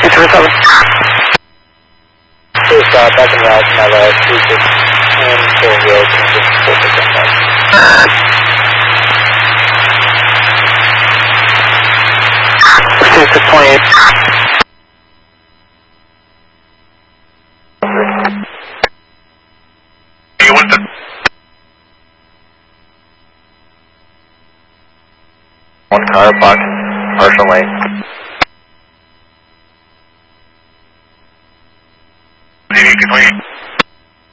237. Please stop, back in route, have a 26 and 4 wheels, and just 4% left. 2628. You want to? One car, block, partial lane.